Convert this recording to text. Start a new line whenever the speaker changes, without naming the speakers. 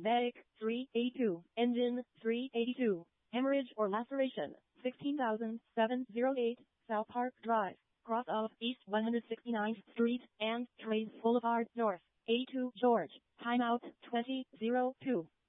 Medic 382. Engine 382. Hemorrhage or laceration 16,708 South Park Drive. Cross of East 169th Street and Trades Boulevard North. A2 George. Timeout 2002.